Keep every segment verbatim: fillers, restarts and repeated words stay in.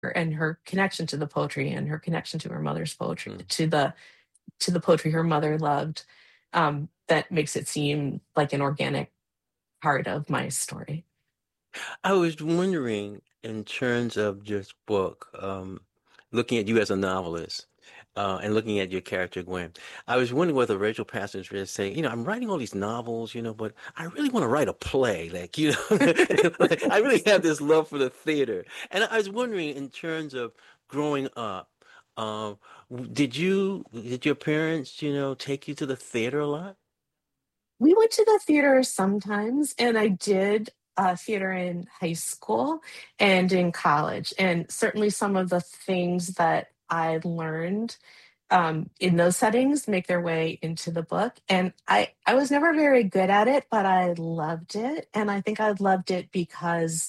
and her connection to the poetry and her connection to her mother's poetry, Mm. to the to the poetry her mother loved, um, that makes it seem like an organic part of my story. I was wondering, in terms of this book, um, looking at you as a novelist, uh, and looking at your character Gwen, I was wondering whether Rachel Passage is saying, you know, I'm writing all these novels, you know, but I really want to write a play, like, you know, like, I really have this love for the theater, and I was wondering, in terms of growing up, um, w- did you, did your parents, you know, take you to the theater a lot? We went to the theater sometimes, and I did uh, theater in high school and in college. And certainly some of the things that I learned um, in those settings make their way into the book. And I, I was never very good at it, but I loved it. And I think I loved it because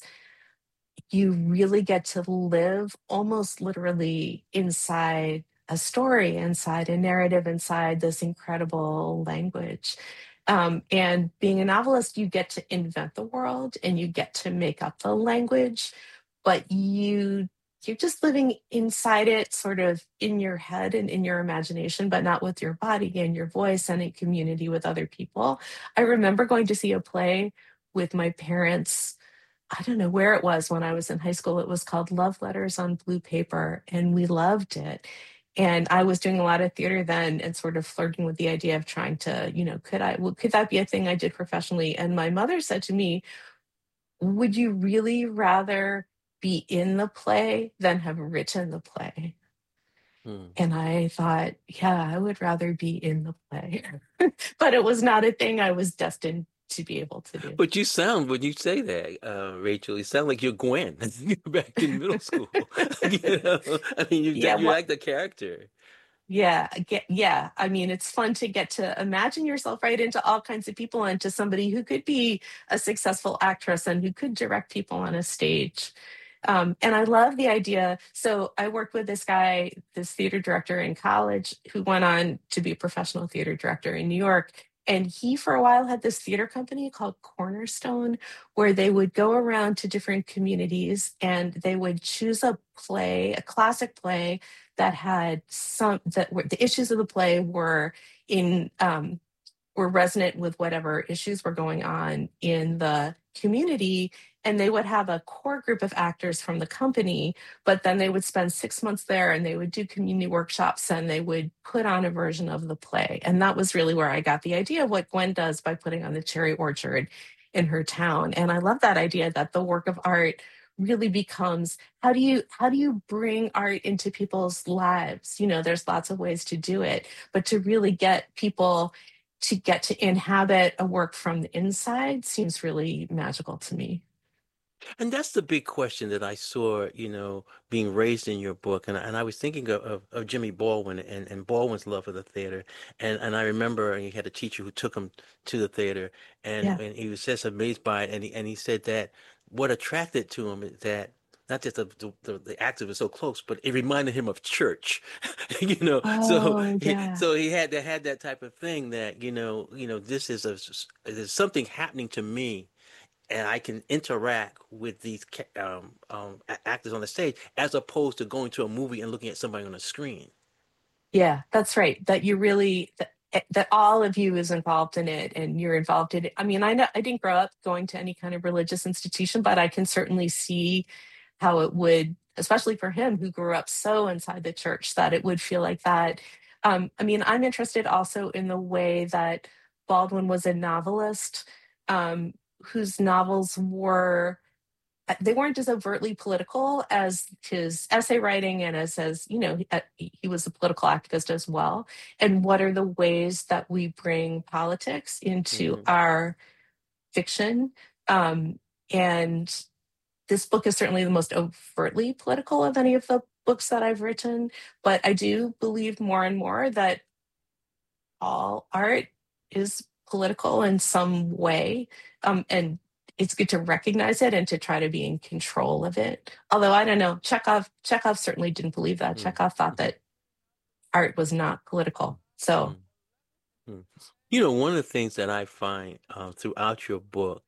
you really get to live almost literally inside a story, inside a narrative, inside this incredible language. Um, and being a novelist, you get to invent the world and you get to make up the language, but you you're just living inside it, sort of in your head and in your imagination, but not with your body and your voice and in community with other people. I remember going to see a play with my parents. I don't know where it was when I was in high school. It was called Love Letters on Blue Paper, and we loved it. And I was doing a lot of theater then and sort of flirting with the idea of trying to, you know, could I, well, could that be a thing I did professionally? And my mother said to me, would you really rather be in the play than have written the play? Hmm. And I thought, yeah, I would rather be in the play. But it was not a thing I was destined to be able to do. But you sound, when you say that, uh, Rachel, you sound like you're Gwen back in middle school. You know, I mean, you Yeah, you well, like the character. yeah, I get yeah. I mean, it's fun to get to imagine yourself right into all kinds of people and to somebody who could be a successful actress and who could direct people on a stage. Um, and I love the idea. So I worked with this guy, this theater director in college, who went on to be a professional theater director in New York. And he, for a while, had this theater company called Cornerstone, where they would go around to different communities and they would choose a play, a classic play that had some that were the issues of the play were in um, were resonant with whatever issues were going on in the community. And they would have a core group of actors from the company, but then they would spend six months there and they would do community workshops and they would put on a version of the play. And that was really where I got the idea of what Gwen does by putting on the cherry orchard in her town. And I love that idea that the work of art really becomes how do you how do you bring art into people's lives? You know, there's lots of ways to do it, but to really get people to get to inhabit a work from the inside seems really magical to me. And that's the big question that I saw, you know, being raised in your book. And, and I was thinking of, of, of Jimmy Baldwin and, and Baldwin's love for the theater. And and I remember he had a teacher who took him to the theater, and, Yeah. and he was just amazed by it. And he, and he said that what attracted to him is that not just the, the, the, the actor was so close, but it reminded him of church, you know. So Oh, he, yeah. so he had to had that type of thing that, you know, you know, this is a, there's something happening to me, and I can interact with these um, um, actors on the stage, as opposed to going to a movie and looking at somebody on a screen. Yeah, that's right. That you really that, eh, that all of you is involved in it and you're involved in it. I mean, I know I didn't grow up going to any kind of religious institution, but I can certainly see how it would, especially for him who grew up so inside the church, that it would feel like that. Um, I mean, I'm interested also in the way that Baldwin was a novelist, um, whose novels were uh, they weren't as overtly political as his essay writing and as as you know he, uh, he was a political activist as well. And what are the ways that we bring politics into Hmm. our fiction? um, and this book is certainly the most overtly political of any of the books that I've written, but I do believe more and more that all art is political in some way. Um, and it's good to recognize it and to try to be in control of it. Although I don't know, Chekhov, Chekhov certainly didn't believe that. Chekhov thought that art was not political. So Hmm. You know, one of the things that I find uh, throughout your book,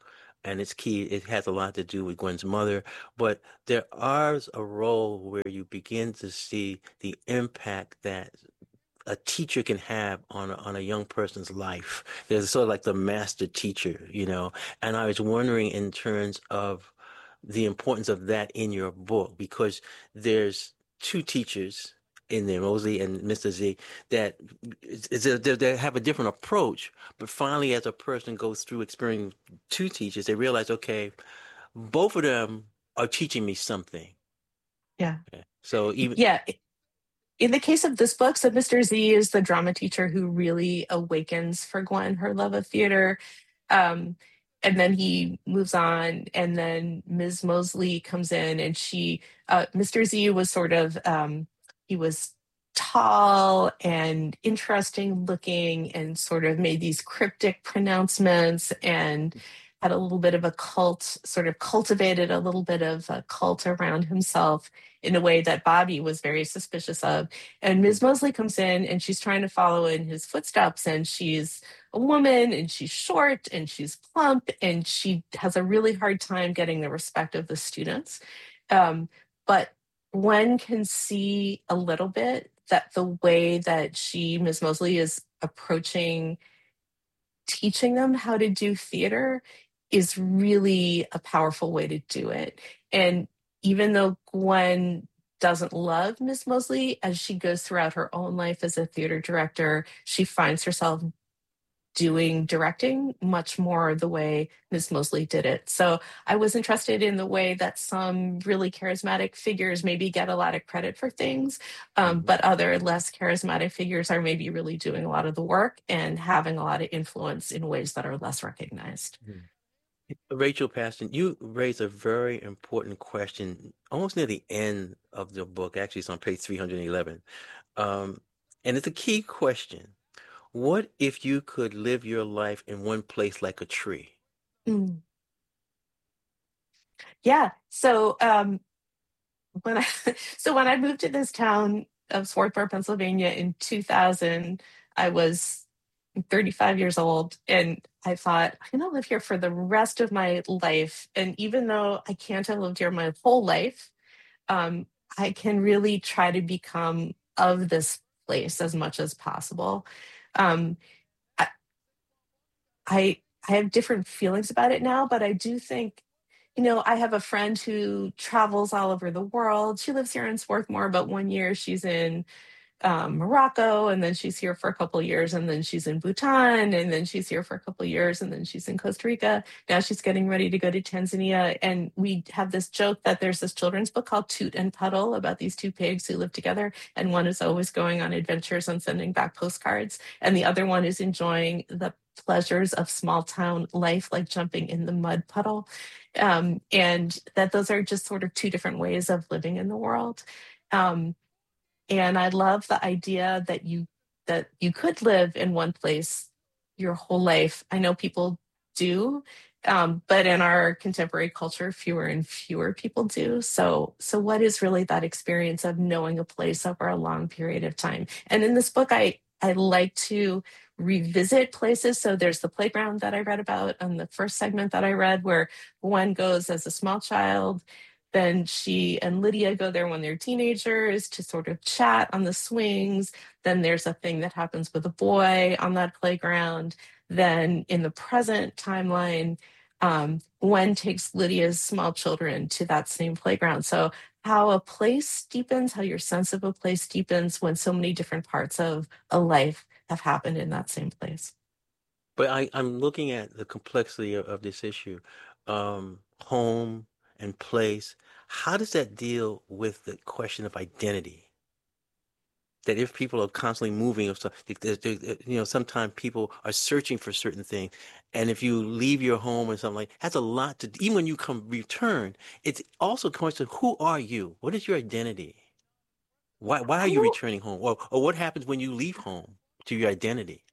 and it's key. It has a lot to do with Gwen's mother, but there is a role where you begin to see the impact that a teacher can have on a, on a young person's life. There's sort of like the master teacher, you know. And I was wondering in terms of the importance of that in your book, because there's two teachers in there, Mosley and mister Z, that is, is they, they have a different approach. But finally, as a person goes through experiencing two teachers, they realize, okay, both of them are teaching me something. Yeah. Okay. So even Yeah. In the case of this book, so mister Z is the drama teacher who really awakens for Gwen her love of theater. Um, and then he moves on, and then Miz Mosley comes in, and she, uh, mister Z was sort of, um, he was tall and interesting looking and sort of made these cryptic pronouncements and had a little bit of a cult, sort of cultivated a little bit of a cult around himself in a way that Bobby was very suspicious of. And Miz Mosley comes in and she's trying to follow in his footsteps, and she's a woman and she's short and she's plump and she has a really hard time getting the respect of the students. Um, but one can see a little bit that the way that she, Miz Mosley, is approaching teaching them how to do theater is really a powerful way to do it. And even though Gwen doesn't love Miss Mosley, as she goes throughout her own life as a theater director, she finds herself doing directing much more the way Miss Mosley did it. So I was interested in the way that some really charismatic figures maybe get a lot of credit for things, um, Mhm. but other less charismatic figures are maybe really doing a lot of the work and having a lot of influence in ways that are less recognized. Mhm. Rachel Paston, you raise a very important question almost near the end of the book. Actually, it's on page three hundred eleven. Um, and it's a key question. What if you could live your life in one place like a tree? Mm. Yeah. So um, when I so when I moved to this town of Swarthmore, Pennsylvania in two thousand, I was thirty-five years old, and I thought I'm going to live here for the rest of my life. And even though I can't have lived here my whole life, um, I can really try to become of this place as much as possible. Um, I, I I have different feelings about it now, but I do think, you know, I have a friend who travels all over the world. She lives here in Swarthmore, but one year she's in um, Morocco, and then she's here for a couple of years, and then she's in Bhutan, and then she's here for a couple of years, and then she's in Costa Rica. Now she's getting ready to go to Tanzania. And we have this joke that there's this children's book called Toot and Puddle about these two pigs who live together, and one is always going on adventures and sending back postcards, and the other one is enjoying the pleasures of small town life, like jumping in the mud puddle. Um, and that those are just sort of two different ways of living in the world. Um, and I love the idea that you that you could live in one place your whole life. I know people do, um, but in our contemporary culture, fewer and fewer people do. So, so what is really that experience of knowing a place over a long period of time? And in this book, I I like to revisit places. So there's the playground that I read about on the first segment that I read, where one goes as a small child. Then she and Lydia go there when they're teenagers to sort of chat on the swings. Then there's a thing that happens with a boy on that playground. Then in the present timeline, um, Gwen takes Lydia's small children to that same playground. So how a place deepens, how your sense of a place deepens when so many different parts of a life have happened in that same place. But I, I'm looking at the complexity of, of this issue. Um, home and place. How does that deal with the question of identity? That if people are constantly moving or stuff, you know, sometimes people are searching for certain things. And if you leave your home or something like, that's a lot to, even when you come return, it's also a question of who are you? What is your identity? Why, why are I you don't returning home? Or, or what happens when you leave home to your identity?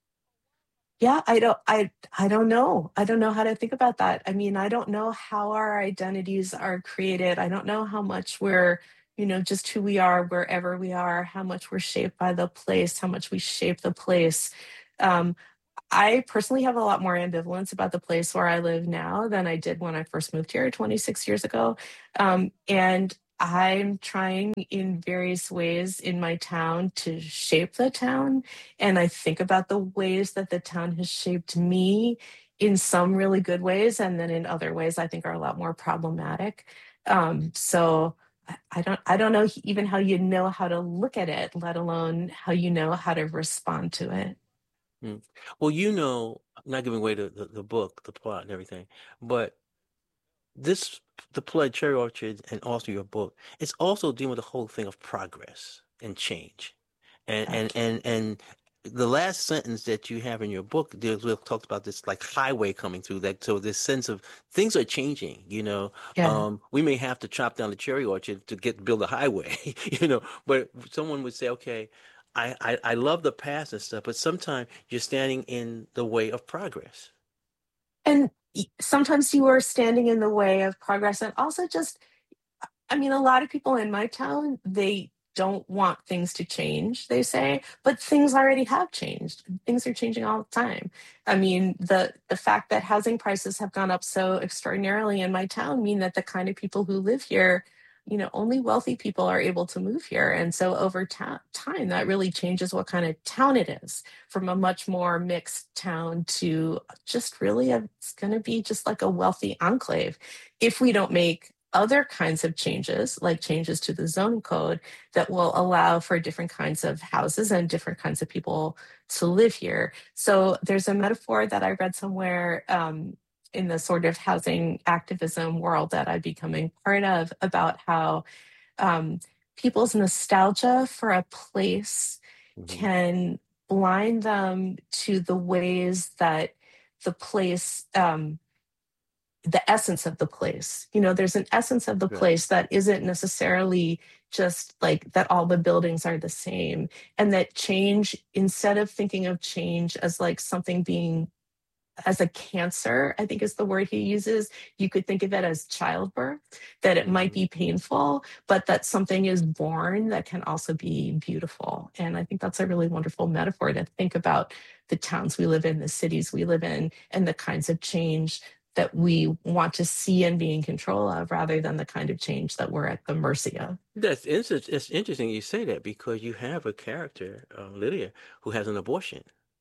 Yeah, I don't I I don't know. I don't know how to think about that. I mean, I don't know how our identities are created. I don't know how much we're, you know, just who we are wherever we are, how much we're shaped by the place, how much we shape the place. Um, I personally have a lot more ambivalence about the place where I live now than I did when I first moved here twenty-six years ago. Um, and I'm trying in various ways in my town to shape the town. And I think about the ways that the town has shaped me in some really good ways, and then in other ways I think are a lot more problematic. Um, so I I don't I don't know even how you know how to look at it, let alone how you know how to respond to it. Mm. Well, you know, not giving away the, the, the book, the plot and everything, but this, the play Cherry Orchard and also your book, it's also dealing with the whole thing of progress and change. And Uh, and and and the last sentence that you have in your book deals with talks about this like highway coming through that, so this sense of things are changing, you know. yeah. Um, we may have to chop down the cherry orchard to get build a highway, you know, but someone would say, okay, I, I I love the past and stuff, but sometimes you're standing in the way of progress. And y- sometimes you are standing in the way of progress. And also, just, I mean, a lot of people in my town, they don't want things to change, they say, but things already have changed. Things are changing all the time. I mean, the the fact that housing prices have gone up so extraordinarily in my town mean that the kind of people who live here, you know, only wealthy people are able to move here. And so over ta- time, that really changes what kind of town it is, from a much more mixed town to just really a, it's going to be just like a wealthy enclave if we don't make other kinds of changes, like changes to the zoning code, that will allow for different kinds of houses and different kinds of people to live here. So there's a metaphor that I read somewhere um, in the sort of housing activism world that I'm becoming part of, about how um, people's nostalgia for a place Hmm. can blind them to the ways that the place um, the essence of the place. You know, there's an essence of the Right. place that isn't necessarily just like that all the buildings are the same. And that change, instead of thinking of change as like something being as a cancer, I think is the word he uses, you could think of it as childbirth, that it might Hmm. be painful, but that something is born that can also be beautiful. And I think that's a really wonderful metaphor to think about the towns we live in, the cities we live in, and the kinds of change that we want to see and be in control of, rather than the kind of change that we're at the mercy of. That's inter it's interesting you say that because you have a character, uh, Lydia, who has an abortion.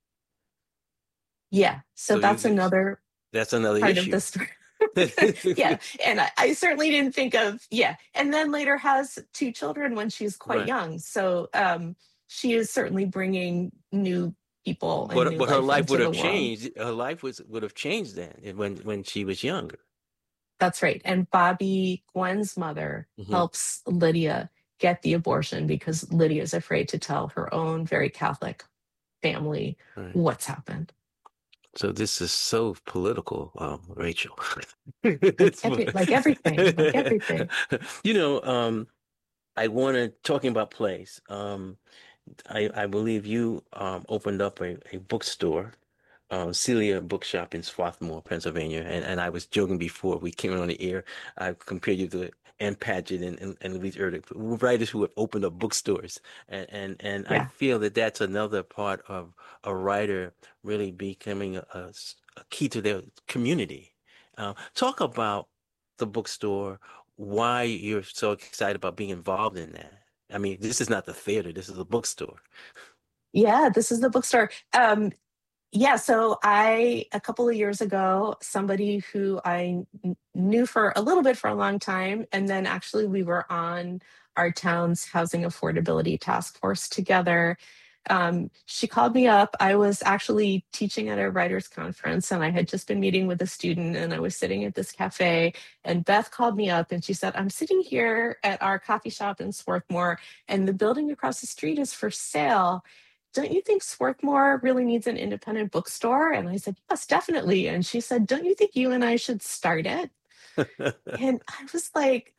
Yeah. So So you, that's you another that's another part of the issue. story. Yeah, and I, I certainly didn't think of, yeah, and then later has two children when she's quite Right. young. So um, she is certainly bringing new people and But new but her life life would into the have world. changed. Her life was would have changed then when when she was younger. That's right. And Bobby, Gwen's mother, Hmm. helps Lydia get the abortion because Lydia is afraid to tell her own very Catholic family Right. what's happened. So this is so political, um, Rachel. Like It's, every like everything, like everything. you know, um, I wanted talking about plays. Um, I I believe you um opened up a, a bookstore, um, Celia Bookshop in Swarthmore, Pennsylvania, and and I was joking before we came on the air. I compared you to Ann Patchett and, and, and Louise Erdrich, writers who have opened up bookstores, and and and I Yeah. feel that that's another part of a writer really becoming a, a s- a key to their community. Uh, talk about the bookstore, why you're so excited about being involved in that. I mean, this is not the theater, this is a bookstore. Yeah, this is the bookstore. Um, Yeah, so I, a couple of years ago, somebody who I kn- knew for a little bit for a long time, and then actually we were on our town's housing affordability task force together. Um, she called me up. I was actually teaching at a writers' conference, and I had just been meeting with a student, and I was sitting at this cafe. And Beth called me up and she said, I'm sitting here at our coffee shop in Swarthmore, and the building across the street is for sale. Don't you think Swarthmore really needs an independent bookstore? And I said, yes, definitely. And she said, don't you think you and I should start it? And I was like,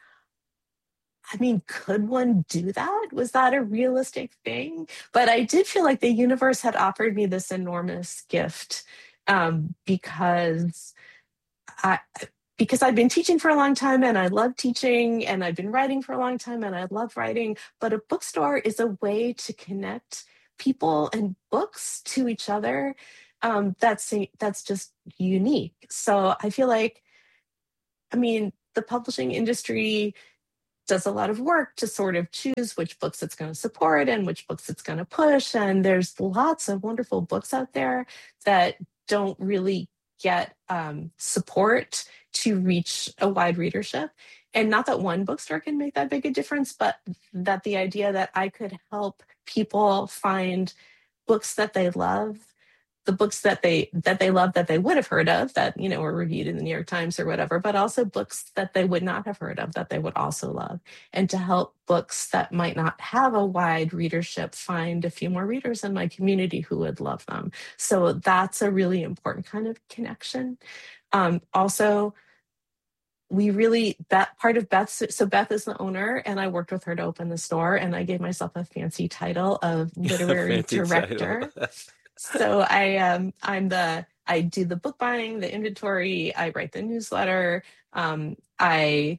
I mean, could one do that? Was that a realistic thing? But I did feel like the universe had offered me this enormous gift um, because I because I've been teaching for a long time and I love teaching, and I've been writing for a long time and I love writing. But a bookstore is a way to connect people and books to each other. um, that's that's just unique. So I feel like, I mean, the publishing industry does a lot of work to sort of choose which books it's going to support and which books it's going to push. And there's lots of wonderful books out there that don't really get um, support to reach a wide readership. And not that one bookstore can make that big a difference, but that the idea that I could help people find books that they love, the books that they that they love, that they would have heard of, that you know were reviewed in the New York Times or whatever, but also books that they would not have heard of that they would also love, and to help books that might not have a wide readership find a few more readers in my community who would love them. So that's a really important kind of connection. Um, also, we really, that part of Beth's, so Beth is the owner, and I worked with her to open the store, and I gave myself a fancy title of literary Fancy title. director. So I um I'm the I do the book buying, the inventory, I write the newsletter, um, I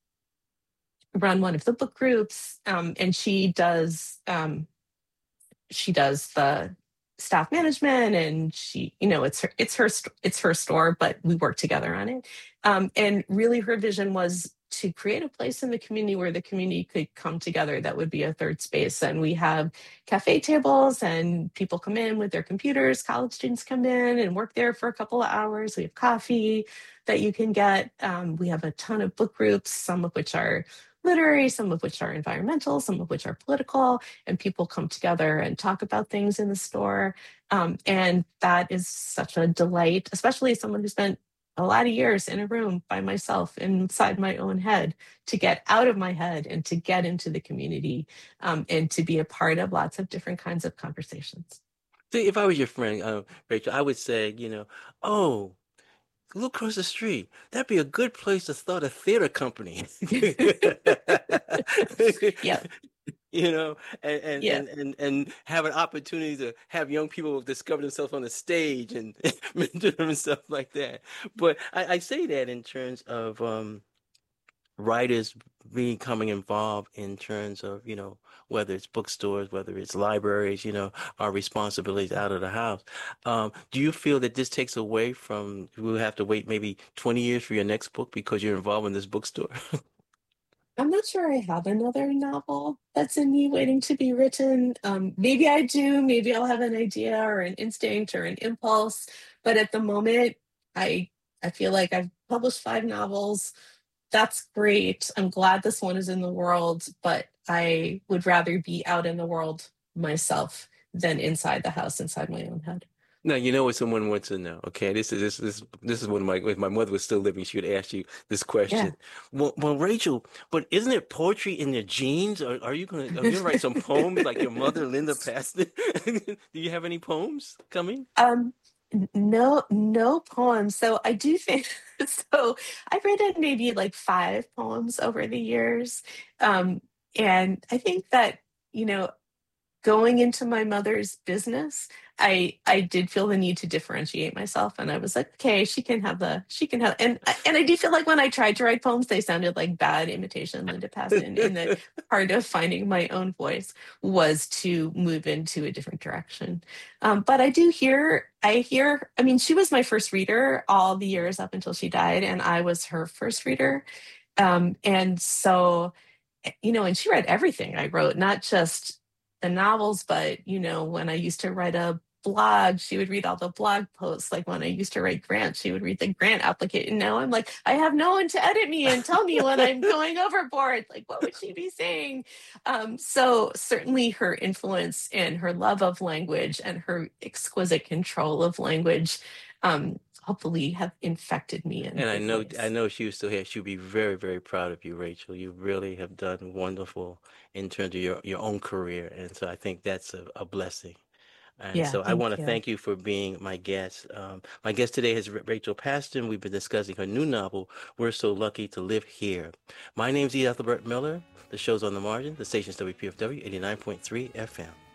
run one of the book groups, um, and she does um, she does the staff management, and she, you know, it's her it's her it's her store, but we work together on it. Um, and really, her vision was to create a place in the community where the community could come together that would be a third space. And we have cafe tables, and people come in with their computers. College students come in and work there for a couple of hours. We have coffee that you can get. Um, we have a ton of book groups, some of which are literary, some of which are environmental, some of which are political, and people come together and talk about things in the store. Um, and that is such a delight, especially as someone who spent a lot of years in a room by myself inside my own head, to get out of my head and to get into the community, um, and to be a part of lots of different kinds of conversations. See, if I was your friend, uh, Rachel, I would say, you know, oh, look across the street. That'd be a good place to start a theater company. Yeah. You know, and, and, Yeah. and, and, and have an opportunity to have young people discover themselves on the stage and mentor them and stuff like that. But I, I say that in terms of um, writers becoming involved in terms of, you know, whether it's bookstores, whether it's libraries, you know, our responsibilities out of the house. Um, do you feel that this takes away from, we'll have to wait maybe twenty years for your next book because you're involved in this bookstore? I'm not sure I have another novel that's in me waiting to be written. Um, maybe I do. Maybe I'll have an idea or an instinct or an impulse. But at the moment, I I feel like I've published five novels. That's great. I'm glad this one is in the world, but I would rather be out in the world myself than inside the house, inside my own head. Now, you know what someone wants to know. Okay, this is this this this is one of my if my mother was still living, she would ask you this Yeah. question. Well, well, Rachel, but isn't it poetry in your genes? Are, are you gonna are you gonna write some poems like your mother, Linda Paston? Do you have any poems coming? Um, n- no, no poems. So I do think so. I've written maybe like five poems over the years. Um, and I think that, you know, going into my mother's business, I I did feel the need to differentiate myself, and I was like, okay, she can have the she can have, and I- and I do feel like when I tried to write poems, they sounded like bad imitation Linda Paston, and that part of finding my own voice was to move into a different direction. Um, but I do hear I hear. I mean, she was my first reader all the years up until she died, and I was her first reader, um, and so you know, and she read everything I wrote, not just the novels, but, you know, when I used to write a blog, she would read all the blog posts. Like when I used to write grants, she would read the grant application. Now I'm like, I have no one to edit me and tell me when I'm going overboard. Like, what would she be saying? Um, so certainly her influence and her love of language and her exquisite control of language, um, hopefully have infected me in And I good know, I ways. know she was still here. She'll be very, very proud of you, Rachel. You really have done wonderful in terms of your, your own career. And so I think that's a, a blessing. And Yeah, so I want thank to you. thank you for being my guest. Um, my guest today is Ra- Rachel Paston. We've been discussing her new novel, We're So Lucky to Live Here. My name's E. Ethelbert Miller. The show's On the Margin. The station's W P F W eighty-nine point three F M.